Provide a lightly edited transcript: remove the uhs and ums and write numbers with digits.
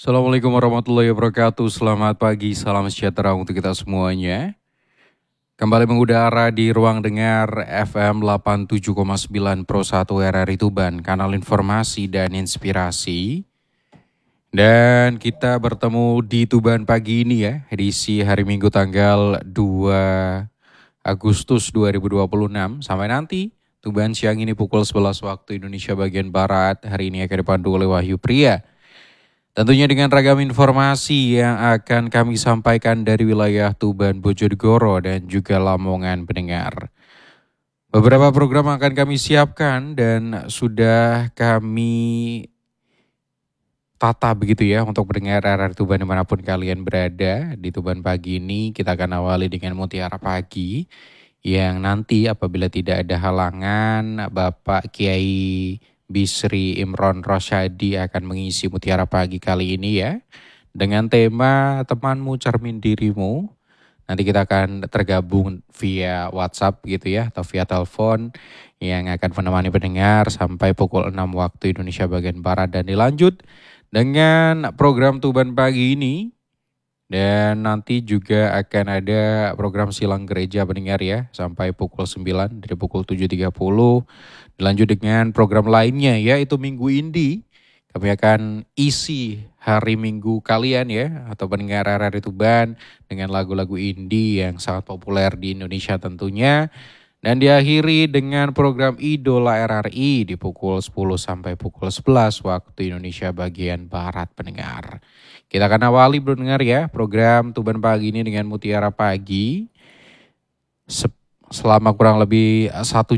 Assalamualaikum warahmatullahi wabarakatuh. Selamat pagi, salam sejahtera untuk kita semuanya. Kembali mengudara di ruang dengar FM 87,9 Pro 1 RRI Tuban, kanal informasi dan inspirasi. Dan kita bertemu di Tuban pagi ini ya, edisi hari Minggu tanggal 2 Agustus 2026. Sampai nanti, Tuban siang ini pukul 11 waktu Indonesia bagian Barat. Hari ini akan dipandu oleh Wahyu Pria. Tentunya dengan ragam informasi yang akan kami sampaikan dari wilayah Tuban, Bojonegoro, dan juga Lamongan pendengar. Beberapa program akan kami siapkan dan sudah kami tata begitu ya untuk pendengar RRI Tuban dimanapun kalian berada. Di Tuban pagi ini kita akan awali dengan Mutiara Pagi yang nanti apabila tidak ada halangan Bapak Kiai Bisri Imron Rosyadi akan mengisi Mutiara Pagi kali ini ya. Dengan tema temanmu cermin dirimu. Nanti kita akan tergabung via WhatsApp gitu ya atau via telepon yang akan menemani pendengar sampai pukul 6 waktu Indonesia bagian Barat. Dan dilanjut dengan program Tuban Pagi ini. Dan nanti juga akan ada program Silang Gereja pendengar ya sampai pukul 9 dari pukul 7.30. Dilanjut dengan program lainnya yaitu Minggu Indi. Kami akan isi hari Minggu kalian ya atau pendengar RRI Tuban dengan lagu-lagu indie yang sangat populer di Indonesia tentunya. Dan diakhiri dengan program Idola RRI di pukul 10 sampai pukul 11 waktu Indonesia bagian Barat pendengar. Kita akan awali pendengar ya program Tuban Pagi ini dengan Mutiara Pagi selama kurang lebih 1